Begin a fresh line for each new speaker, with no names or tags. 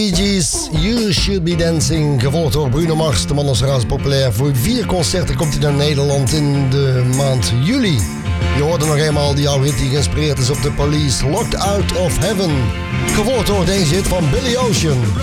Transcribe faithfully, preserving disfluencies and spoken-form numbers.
Bee Gees, You Should Be Dancing, gevolgd door Bruno Mars. De man is razend populair. Voor vier concerten komt hij naar Nederland in de maand juli. Je hoorde nog eenmaal die oude hit die geïnspireerd is op The Police, Locked Out of Heaven. Gevolgd door deze hit van Billy Ocean.